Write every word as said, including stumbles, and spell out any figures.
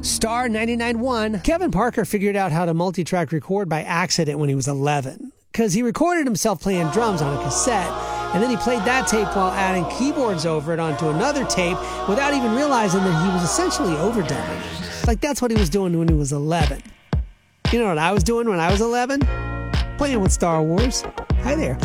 Star ninety-nine point one. Kevin Parker figured out how to multi-track record by accident when he was eleven. Because he recorded himself playing drums on a cassette, and then he played that tape while adding keyboards over it onto another tape without even realizing that he was essentially overdubbing. Like, that's what he was doing when he was eleven. You know what I was doing when I was eleven? Playing with Star Wars. Hi there.